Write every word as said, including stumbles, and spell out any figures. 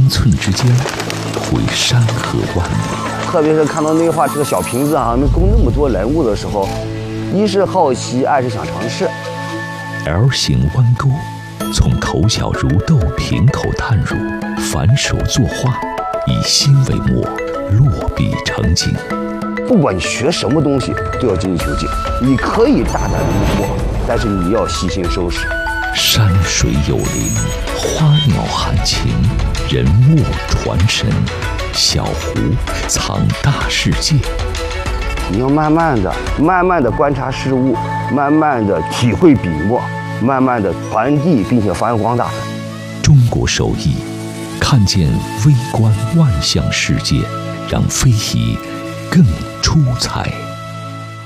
分寸之间，绘山河万里。 特别是看到内画这个小瓶子啊，能供那么多人物的时候，一是好奇，二是想尝试。 L 型弯钩，从头小如豆瓶口探入，反手作画，以心为墨，落笔成景。 不管你学什么东西，都要精益求精。你可以大胆离火，但是你要细心收拾。 山水有灵，花鸟含情，人物传神，小湖藏大世界。 你要慢慢的、慢慢的观察事物，慢慢的体会笔墨，慢慢的传递，并且发扬光大。 中国手艺，看见微观万象世界，让非遗更出彩。